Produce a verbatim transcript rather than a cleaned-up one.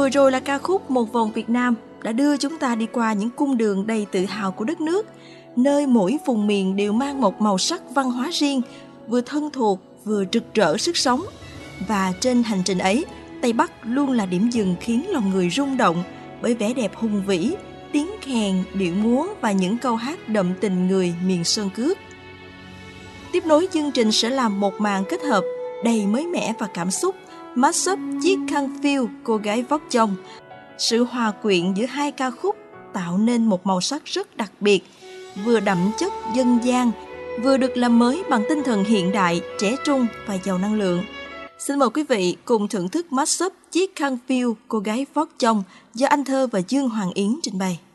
Vừa rồi là ca khúc Một Vòng Việt Nam đã đưa chúng ta đi qua những cung đường đầy tự hào của đất nước, nơi mỗi vùng miền đều mang một màu sắc văn hóa riêng, vừa thân thuộc vừa rực rỡ sức sống. Và trên hành trình ấy, Tây Bắc luôn là điểm dừng khiến lòng người rung động bởi vẻ đẹp hùng vĩ, tiếng kèn, điệu múa và những câu hát đậm tình người miền sơn cước. Tiếp nối chương trình sẽ là một màn kết hợp đầy mới mẻ và cảm xúc, mashup chiếc khăn phiêu Cô Gái Vóc Chông. Sự hòa quyện giữa hai ca khúc tạo nên một màu sắc rất đặc biệt, vừa đậm chất dân gian, vừa được làm mới bằng tinh thần hiện đại, trẻ trung và giàu năng lượng. Xin mời quý vị cùng thưởng thức mashup chiếc khăn phiêu Cô Gái Vóc Chông do Anh Thơ và Dương Hoàng Yến trình bày.